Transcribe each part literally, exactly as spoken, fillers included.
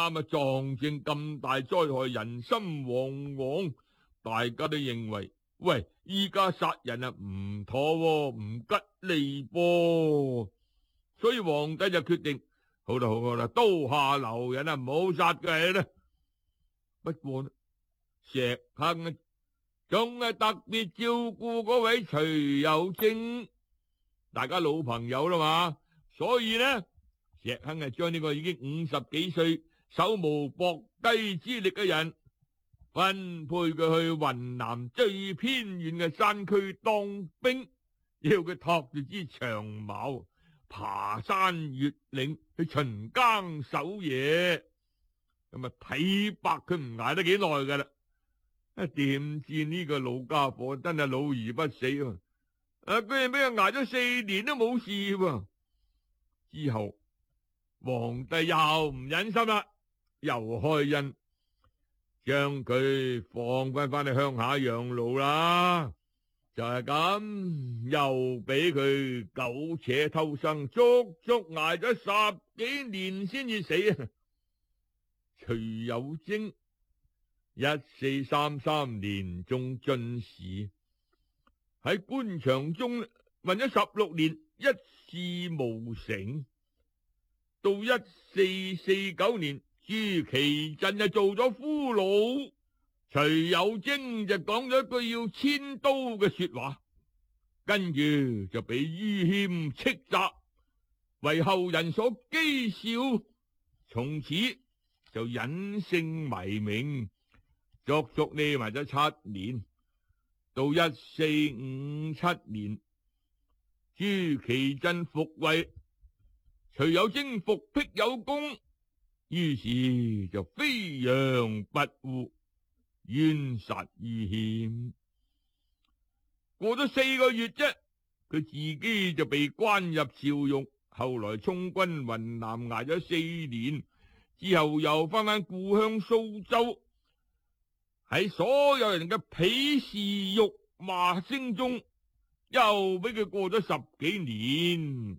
啱啊，撞正咁大災害，人心惶惶，大家都認為，喂，依家殺人啊唔妥喎，唔吉利噃，所以皇帝就決定，好啦好啦，刀下留人啊，唔好殺佢啦。不過呢，石亨啊，仲係特別照顧嗰位徐有貞，大家老朋友啦嘛，所以呢，石亨係將呢個已經五十幾歲，手無縛雞之力嘅人，分配佢去雲南最偏遠嘅山區當兵，要佢托住支長矛，爬山越嶺去巡更守夜。咁啊，睇白佢唔捱得幾耐噶啦。啊，點知呢個老家伙真係老而不死啊！啊，居然俾佢捱咗四年都冇事喎。之後皇帝又唔忍心啦，又開恩將佢放翻翻去鄉下養老啦。就係咁，又俾佢苟且偷生，足足捱咗十幾年先至死啊！徐有貞一四三三年中進士，喺官場中混咗十六年，一事無成。到一四四九年，朱祁鎮就做咗俘虜，徐有貞就講咗一句要遷都嘅說話，跟住就俾于謙斥責，為後人所譏笑，從此就隱姓埋名，足足匿埋咗七年。到一四五七年，朱祁鎮復位，徐有貞復辟有功，於是就飛揚跋扈，冤殺于謙。過咗四個月啫，佢自己就被關入邵獄，後來充軍雲南，挨咗四年。之後又翻返故鄉蘇州，喺所有人嘅鄙視辱罵聲中，又俾佢過咗十幾年。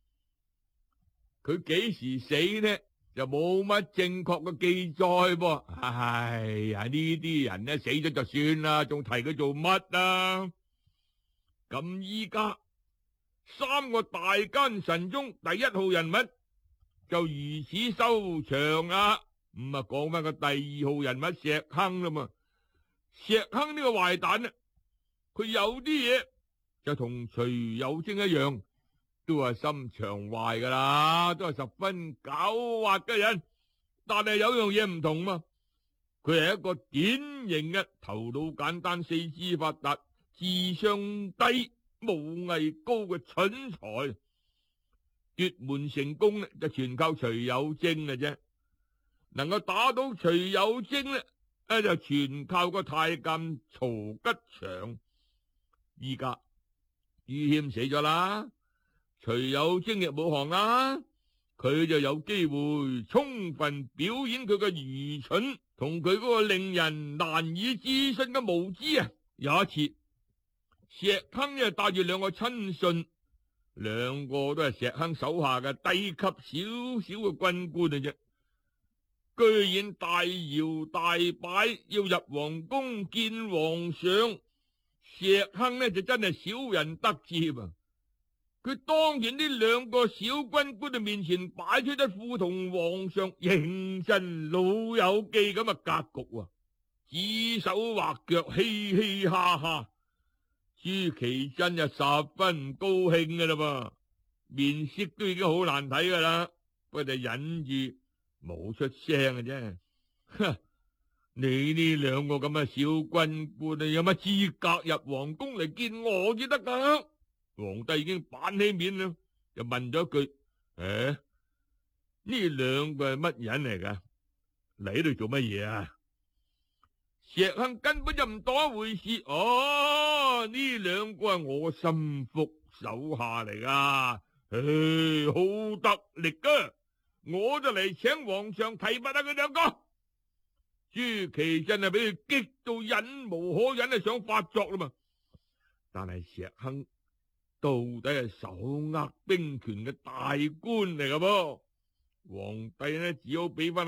佢幾時死呢？就冇乜正確嘅記載噃。唉呀，呢啲人呢，死咗就算啦，仲提佢做乜啊？咁依家三個大奸臣中第一號人物就如此收場啦。咁啊，講翻個第二號人物石亨啦嘛。石亨呢個壞蛋啊，佢有啲嘢就同徐有貞一樣，都係心腸壞噶啦，都係十分狡猾嘅人。但係有樣嘢唔同嘛，佢係一個典型嘅頭腦簡單、四肢發達、智商低、武藝高嘅蠢材。奪門成功呢，就全靠徐有貞嘅啫。能夠打倒徐有貞呢，啊就全靠個太監曹吉祥。依家于謙死咗啦，徐有貞亦冇行啦，佢就有機會充分表演佢嘅愚蠢同佢嗰個令人難以置信嘅無知啊！有一次，石亨就帶住兩個親信，兩個都係石亨手下嘅低級少少嘅軍官嚟啫，居然大搖大擺要入皇宮見皇上。石亨呢就真係小人得志啊！佢當然呢兩個小軍官嘅面前擺出一副同皇上認真老友記咁嘅格局啊，指手畫腳，嘻嘻哈哈。朱祁鎮就十分唔高興噶啦噃，面色都已經好難睇噶啦，不過就忍住冇出聲嘅啫。哼，你呢兩個咁嘅小軍官啊，有乜資格入皇宮嚟見我至得噶？皇帝已經板起面啦，就問咗一句：誒，呢兩個係乜人嚟噶？嚟喺度做乜嘢啊？石亨根本就唔當一回事。哦，呢兩個係我心腹手下嚟噶，誒，好得力噶，我就嚟請皇上提拔下佢兩個。朱祁鎮係俾佢激到忍無可忍，係想發作啦嘛。但係石亨到底係手握兵權嘅大官嚟噶噃，皇帝呢只好俾翻